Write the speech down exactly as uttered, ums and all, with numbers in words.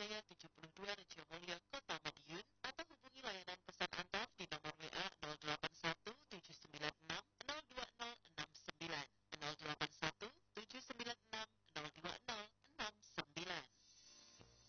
Jaya tujuh puluh dua Rejo Mulyo, Kota Madiun, atau hubungi layanan pesan Anda